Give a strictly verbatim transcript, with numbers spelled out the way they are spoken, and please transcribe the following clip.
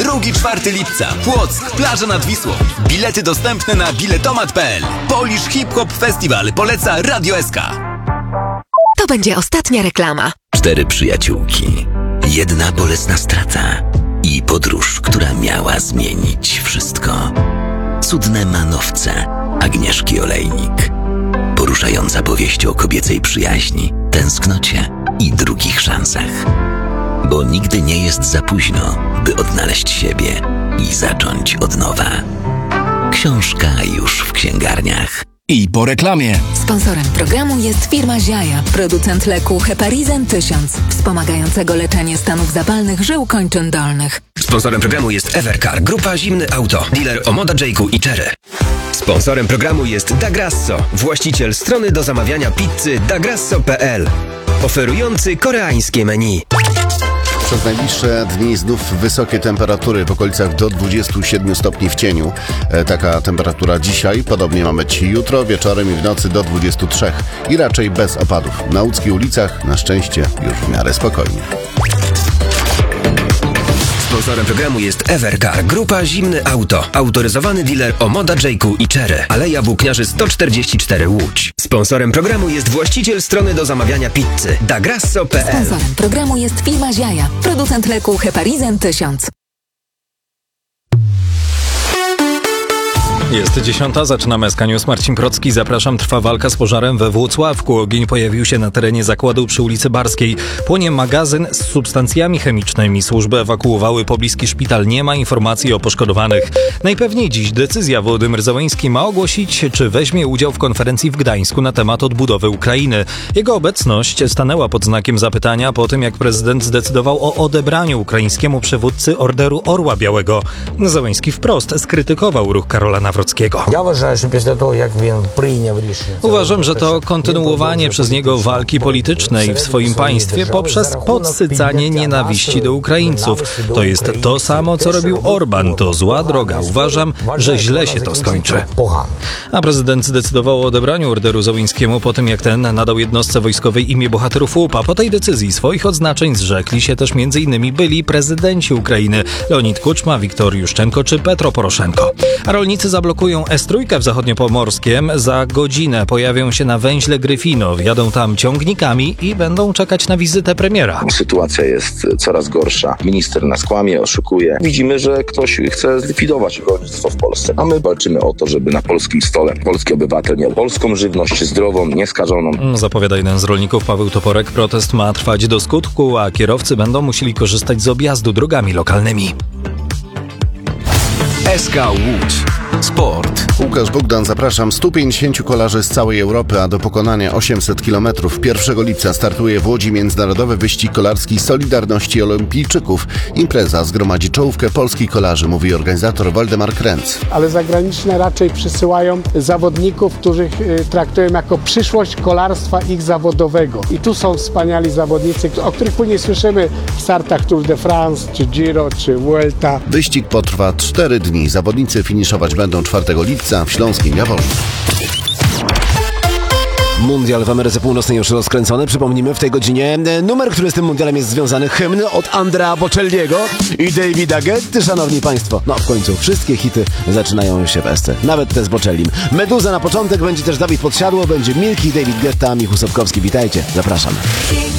drugiego czwartego lipca. Płock, plaża nad Wisłą. Bilety dostępne na biletomat kropka p l. Polish Hip Hop Festival poleca Radio S K. To będzie ostatnia reklama. Cztery przyjaciółki. Jedna bolesna strata. I podróż, która miała zmienić wszystko. Cudne manowce Agnieszki Olejnik. Poruszająca powieść o kobiecej przyjaźni, tęsknocie i drugich szansach. Bo nigdy nie jest za późno, by odnaleźć siebie i zacząć od nowa. Książka już w księgarniach. I po reklamie. Sponsorem programu jest firma Ziaja, producent leku Heparizan tysiąc, wspomagającego leczenie stanów zapalnych żył kończyn dolnych. Sponsorem programu jest Evercar, grupa Zimny Auto, dealer Omoda Jayku i Cherry. Sponsorem programu jest Dagrasso, właściciel strony do zamawiania pizzy dagrasso kropka p l, oferujący koreańskie menu. Przez najbliższe dni znów wysokie temperatury w okolicach do dwudziestu siedmiu stopni w cieniu. E, taka temperatura dzisiaj. Podobnie ma być jutro, wieczorem i w nocy do dwudziestu trzech. I raczej bez opadów. Na łódzkich ulicach na szczęście już w miarę spokojnie. Sponsorem programu jest Evercar, grupa Zimny Auto, autoryzowany dealer Omoda Jayku i Cherry, Aleja Włókniarzy sto czterdzieści cztery Łódź. Sponsorem programu jest właściciel strony do zamawiania pizzy dagrasso kropka p l. Sponsorem programu jest firma Ziaja, producent leku Heparizan tysiąc. Jest dziesiąta, zaczynamy S K News. Marcin Procki, zapraszam. Trwa walka z pożarem we Włocławku. Ogień pojawił się na terenie zakładu przy ulicy Barskiej. Płonie magazyn z substancjami chemicznymi. Służby ewakuowały pobliski szpital. Nie ma informacji o poszkodowanych. Najpewniej dziś decyzja. Wołodymyr Zełenski ma ogłosić, czy weźmie udział w konferencji w Gdańsku na temat odbudowy Ukrainy. Jego obecność stanęła pod znakiem zapytania po tym, jak prezydent zdecydował o odebraniu ukraińskiemu przywódcy Orderu Orła Białego. Zełenski wprost skrytykował ruch Karola Nawrockiego. Uważam, że to kontynuowanie przez niego walki politycznej w swoim państwie poprzez podsycanie nienawiści do Ukraińców. To jest to samo, co robił Orban. To zła droga. Uważam, że źle się to skończy. A prezydent zdecydował o odebraniu orderu Zełenskiemu po tym, jak ten nadał jednostce wojskowej imię bohaterów łupa. Po tej decyzji swoich odznaczeń zrzekli się też między innymi byli prezydenci Ukrainy Leonid Kuczma, Wiktor Juszczenko czy Petro Poroszenko. A rolnicy zablokują S trzy w Zachodniopomorskiem. Za godzinę pojawią się na węźle Gryfino. Jadą tam ciągnikami i będą czekać na wizytę premiera. Sytuacja jest coraz gorsza. Minister nas kłamie, oszukuje. Widzimy, że ktoś chce zlikwidować rolnictwo w Polsce. A my walczymy o to, żeby na polskim stole polski obywatel miał polską żywność, zdrową, nieskażoną. Zapowiada jeden z rolników, Paweł Toporek. Protest ma trwać do skutku, a kierowcy będą musieli korzystać z objazdu drogami lokalnymi. S K Łódź. Sport. Łukasz Bogdan, zapraszam. stu pięćdziesięciu kolarzy z całej Europy, a do pokonania osiemset kilometrów. pierwszego lipca startuje w Łodzi międzynarodowy wyścig kolarski Solidarności Olimpijczyków. Impreza zgromadzi czołówkę polskich kolarzy, mówi organizator Waldemar Kręc. Ale zagraniczne raczej przysyłają zawodników, których traktują jako przyszłość kolarstwa ich zawodowego. I tu są wspaniali zawodnicy, o których później słyszymy w startach Tour de France, czy Giro, czy Vuelta. Wyścig potrwa cztery dni. Zawodnicy finiszować będą czwartego lipca w Śląskim Jaworzu. Mundial w Ameryce Północnej już rozkręcony. Przypomnijmy w tej godzinie numer, który z tym mundialem jest związany. Hymn od Andrea Bocelliego i Davida Guetty. Szanowni Państwo, no w końcu wszystkie hity zaczynają się w esce. Nawet te z Bocellim. Meduza na początek, będzie też Dawid Podsiadło, będzie Milki, David Guetta, Michu Sobkowski. Witajcie, zapraszam.